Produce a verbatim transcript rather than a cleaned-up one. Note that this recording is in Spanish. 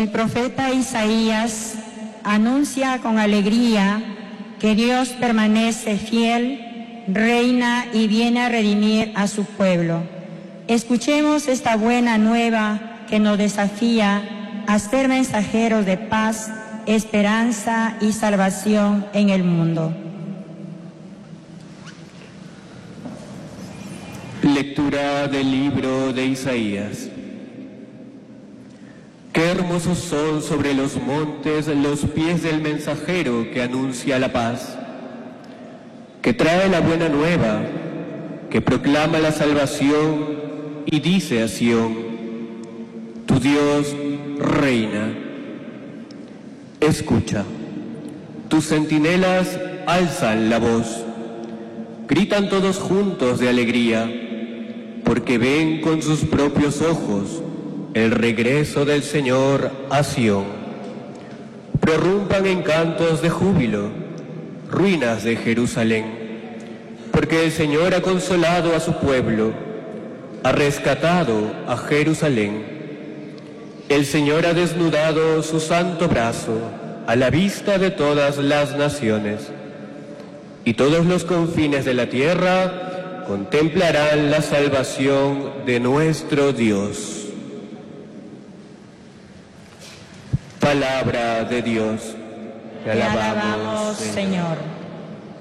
El profeta Isaías anuncia con alegría que Dios permanece fiel, reina y viene a redimir a su pueblo. Escuchemos esta buena nueva que nos desafía a ser mensajeros de paz, esperanza y salvación en el mundo. Lectura del libro de Isaías. Qué hermosos son sobre los montes los pies del mensajero que anuncia la paz, que trae la buena nueva, que proclama la salvación y dice a Sión: tu Dios reina. Escucha, tus centinelas alzan la voz, gritan todos juntos de alegría, porque ven con sus propios ojos el regreso del Señor a Sión. Prorrumpan en cantos de júbilo, ruinas de Jerusalén, porque el Señor ha consolado a su pueblo, ha rescatado a Jerusalén. El Señor ha desnudado su santo brazo a la vista de todas las naciones, y todos los confines de la tierra contemplarán la salvación de nuestro Dios. Palabra de Dios. Te alabamos, Señor.